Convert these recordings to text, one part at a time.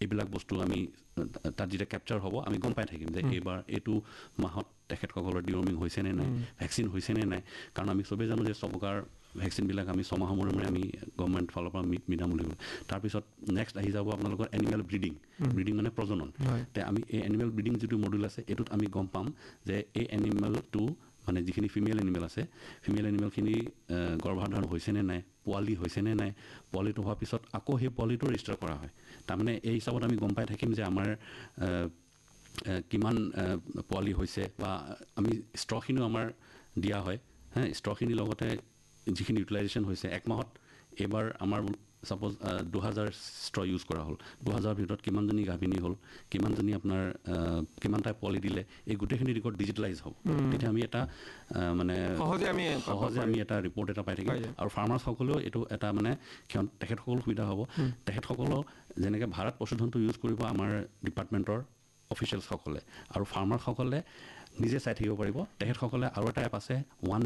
এইবিলাক বস্তু আমি তাত যেতিয়া কেপচাৰ হ'ব আমি গম পাই থাকিম যে এইবাৰ এইটো মাহত তেখেতসকলৰ ডিৱৰ্মিং হৈছে নে নাই ভেকচিন হৈছে নে নাই কাৰণ আমি চবেই জানো যে চবকাৰ ভেকচিনবিলাক আমি ছমাহৰ মূৰে মূৰে আমি গভৰ্ণমেণ্ট ফালৰ পৰা বিনামূলীয়া কৰোঁ তাৰপিছত নেক্সট আহি যাব আপোনালোকৰ এনিমেল ব্ৰিডিং মানে প্ৰজনন তে আমি এই এনিমেল ব্ৰিডিং যিটো মডুল আছে এইটোত আমি গম পাম যে এই এনিমেলটো মানে যিখিনি ফিমেল এনিমেল আছে ফিমেল এনিমেলখিনি গৰ্ভধাৰণ হৈছে নে নাই পোৱালি হৈছে নে নাই পোৱালিটো হোৱাৰ পিছত আকৌ সেই পোৱালিটো ৰেজিষ্টাৰ কৰা হয় তাৰমানে এই হিচাপত আমি গম পাই থাকিম যে আমাৰ কিমান পোৱালি হৈছে বা আমি ষ্ট্ৰখিনিও আমাৰ দিয়া হয় হা ষ্ট্ৰখিনিৰ লগতে যিখিনি ইউটিলাইজেশ্যন হৈছে এক মাহত এইবাৰ আমাৰ সাপোজ 2000 ষ্ট্ৰ ইউজ কৰা হ'ল 2000 ভিতৰত কিমানজনী গাভিনী হ'ল কিমানজনী আপোনাৰ কিমানটা পোৱালি দিলে এই গোটেইখিনি ৰেকৰ্ড ডিজিটেলাইজ হ'ব তেতিয়া আমি এটা মানে সহজে আমি এটা ৰিপৰ্ট এটা পাই থাকিম আৰু ফাৰ্মাৰ্ছসকলেও এইটো এটা মানে তেখেতসকলৰ সুবিধা হ'ব তেখেতসকলেও যেনেকৈ ভাৰত পশুধনটো ইউজ কৰিব আমাৰ ডিপাৰ্টমেণ্টৰ অফিচিয়েলসকলে আৰু ফাৰ্মাৰসকলে নিজে চাই থাকিব পাৰিব তেখেতসকলে আৰু এটা এপ আছে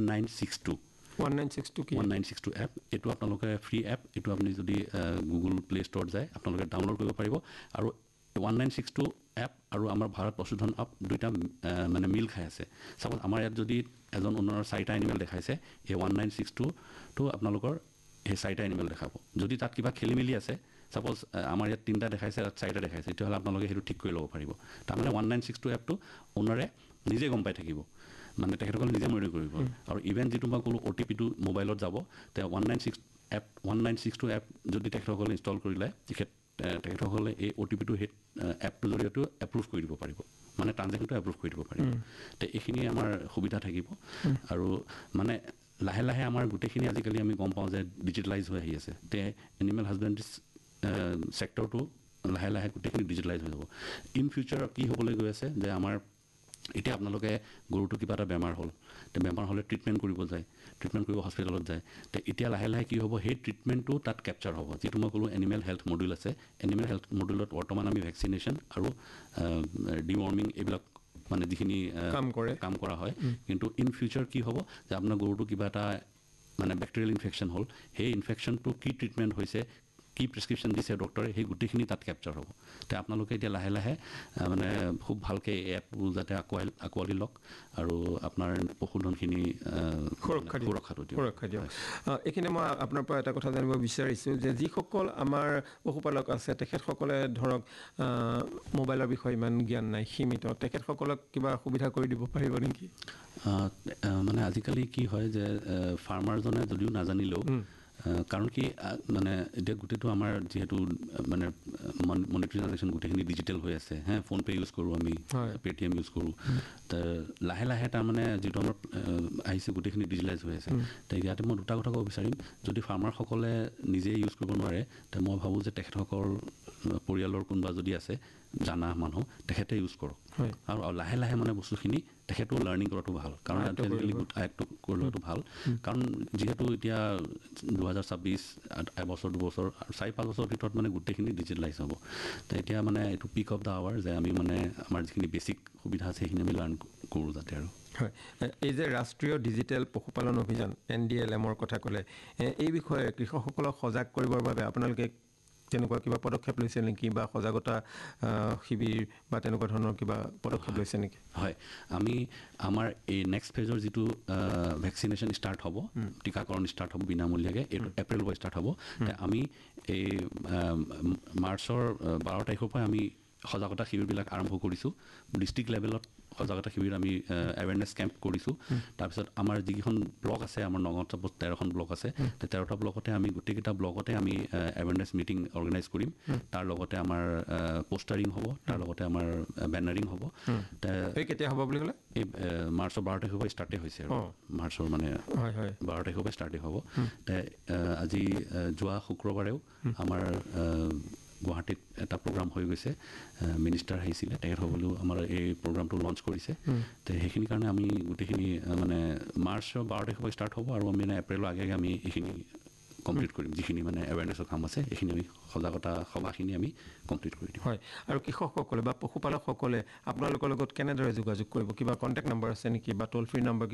1962 এপ এইটো আপোনালোকে ফ্ৰী এপ এইটো আপুনি যদি গুগল প্লে ষ্ট'ৰত যায় আপোনালোকে ডাউনলোড কৰিব পাৰিব আৰু 1962 এপ আৰু আমাৰ ভাৰত পশুধন এপ দুইটা মানে মিল খাই আছে চাপ'জ আমাৰ ইয়াত যদি এজন ওনাৰৰ 4টা এনিমেল দেখাইছে এই 1962টো আপোনালোকৰ সেই 4টা এনিমেল দেখাব যদি তাত কিবা খেলি মেলি আছে সাপোজ আমাৰ ইয়াত 3টা দেখাইছে তাত 4টা দেখাইছে তেতিয়াহ'লে আপোনালোকে সেইটো ঠিক কৰি ল'ব পাৰিব তাৰমানে 1962 এপটো ওনাৰে নিজে গম পাই থাকিব মানে তেখেতসকলে নিজে মনিটৰ কৰিব আৰু ইভেন যিটো মই ক'লো অ'টিপিটো মোবাইলত যাব তে 1962 এপ যদি তেখেতসকলে ইনষ্টল কৰিলে তেখেতসকলে এই অ'টিপিটো সেই এপটোৰ জৰিয়তে এপ্ৰুভ কৰি দিব পাৰিব মানে ট্ৰানজেকশ্যনটো এপ্ৰুভ কৰি দিব পাৰিব তে এইখিনি আমাৰ সুবিধা থাকিব আৰু মানে লাহে লাহে আমাৰ গোটেইখিনি আজিকালি আমি গম পাওঁ যে ডিজিটেলাইজ হৈ আহি আছে তে এনিমেল হাজবেণ্ডাৰী ছেক্টৰটো লাহে লাহে গোটেইখিনি ডিজিটেলাইজ হৈ যাব ইন ফিউচাৰ কি হ'বলৈ গৈ আছে যে আমাৰ এতিয়া আপোনালোকে গৰুটো কিবা এটা বেমাৰ হ'ল তে বেমাৰ হ'লে ট্ৰিটমেণ্ট কৰিব হস্পিটেলত যায় তে এতিয়া লাহে লাহে কি হ'ব সেই ট্ৰিটমেণ্টটো তাত কেপচাৰ হ'ব যিটো মই ক'লোঁ এনিমেল হেল্থ মডুল আছে এনিমেল হেল্থ মডুলত বৰ্তমান আমি ভেকচিনেশ্যন আৰু ডিৱৰ্মিং এইবিলাক মানে যিখিনি কাম কৰা হয় কিন্তু ইন ফিউচাৰ কি হ'ব যে আপোনাৰ গৰুটো কিবা এটা মানে বেক্টেৰিয়েল ইনফেকশ্যন হ'ল সেই ইনফেকশ্যনটো কি ট্ৰিটমেণ্ট হৈছে কি প্ৰেছক্ৰিপশ্যন দিছে ডক্টৰে সেই গোটেইখিনি তাত কেপচাৰ হ'ব তে আপোনালোকে এতিয়া লাহে লাহে মানে খুব ভালকৈ এই এপবোৰ যাতে আঁকোৱালি লওক আৰু আপোনাৰ পশুধনখিনি সুৰক্ষাটো দিয়ক এইখিনি মই আপোনাৰ পৰা এটা কথা জানিব বিচাৰিছোঁ যে যিসকল আমাৰ পশুপালক আছে তেখেতসকলে ধৰক মোবাইলৰ বিষয়ে ইমান জ্ঞান নাই সীমিত তেখেতসকলক কিবা সুবিধা কৰি দিব পাৰিব নেকি মানে আজিকালি কি হয় যে ফাৰ্মাৰজনে যদিও নাজানিলেও কাৰণ কি মানে এতিয়া গোটেইটো আমাৰ যিহেতু মানে মনিটৰিজেশ্যন গোটেইখিনি ডিজিটেল হৈ আছে ফোনপে' ইউজ কৰোঁ আমি পে'টিএম ইউজ কৰোঁ লাহে লাহে তাৰমানে যিটো আমাৰ আহিছে গোটেইখিনি ডিজিটেলাইজ হৈ আছে তে ইয়াতে মই দুটা কথা ক'ব বিচাৰিম যদি ফাৰ্মাৰসকলে নিজে ইউজ কৰিব নোৱাৰে তে মই ভাবোঁ যে তেখেতসকল পৰিয়ালৰ কোনোবা যদি আছে জানা মানুহ তেখেতে ইউজ কৰক আৰু লাহে লাহে মানে বস্তুখিনি তেখেতেও লাৰ্ণিং কৰাটো ভাল কাৰণ আজিকালি আয়ত্ব কৰি লোৱাটো ভাল কাৰণ যিহেতু এতিয়া 2026 এবছৰ 2 বছৰ আৰু 4-5 বছৰৰ ভিতৰত মানে গোটেইখিনি ডিজিটেলাইজ হ'ব তো এতিয়া মানে এইটো পিক অফ দ্য আৱাৰ যে আমি মানে আমাৰ যিখিনি বেছিক সুবিধা আছে সেইখিনি আমি লাৰ্ণ কৰোঁ যাতে আৰু হয় এই যে ৰাষ্ট্ৰীয় ডিজিটেল পশুপালন অভিযান NDLM-ৰ কথা ক'লে এই বিষয়ে কৃষকসকলক সজাগ কৰিবৰ বাবে আপোনালোকে তেনেকুৱা কিবা পদক্ষেপ লৈছে নেকি বা সজাগতা শিবিৰ বা তেনেকুৱা ধৰণৰ কিবা পদক্ষেপ লৈছে নেকি হয় আমি আমাৰ এই নেক্সট ফেজৰ যিটো ভেকচিনেশ্যন ষ্টাৰ্ট হ'ব টীকাকৰণ ষ্টাৰ্ট হ'ব বিনামূলীয়াকৈ এইটো এপ্ৰিলৰ পৰা ষ্টাৰ্ট হ'ব আমি এই মাৰ্চৰ 12 তাৰিখৰ পৰা আমি সজাগতা শিবিৰবিলাক আৰম্ভ কৰিছোঁ ডিষ্ট্ৰিক্ট লেভেলত সজাগতা শিবিৰ আমি এৱেৰনেছ কেম্প কৰিছোঁ তাৰপিছত আমাৰ যিকেইখন ব্লক আছে আমাৰ নগাঁৱত চাপ'জ 13খন ব্লক আছে 13টা ব্লকতে আমি গোটেইকেইটা ব্লকতে আমি এৱেৰনেছ মিটিং অৰ্গেনাইজ কৰিম তাৰ লগতে আমাৰ পোষ্টাৰিং হ'ব তাৰ লগতে আমাৰ বেনাৰিং হ'ব কেতিয়া হ'ব বুলি ক'লে এই মাৰ্চৰ 12 তাৰিখৰ পৰা ষ্টাৰ্টেই হৈছে আৰু মাৰ্চৰ মানে 12 তাৰিখৰ পৰা ষ্টাৰ্টেই হ'ব আজি যোৱা শুক্ৰবাৰেও আমাৰ গুৱাহাটীত এটা প্ৰগ্ৰাম হৈ গৈছে মিনিষ্টাৰ আহিছিলে তেখেতসকলেও আমাৰ এই প্ৰগ্ৰামটো লঞ্চ কৰিছে তো সেইখিনি কাৰণে আমি গোটেইখিনি মানে মাৰ্চৰ 12 তাৰিখৰ পৰা ষ্টাৰ্ট হ'ব আৰু আমি মানে এপ্ৰিলৰ আগে আমি এইখিনি কমপ্লিট কৰিম যিখিনি মানে এৱেৰনেছৰ কাম আছে এইখিনি আমি সজাগতা সভাখিনি আমি কমপ্লিট কৰি দিম হয় আৰু কৃষকসকলে বা পশুপালকসকলে আপোনালোকৰ লগত কেনেদৰে যোগাযোগ কৰিব কিবা কণ্টেক্ট নম্বৰ আছে নেকি বা টোল ফ্ৰী নম্বৰ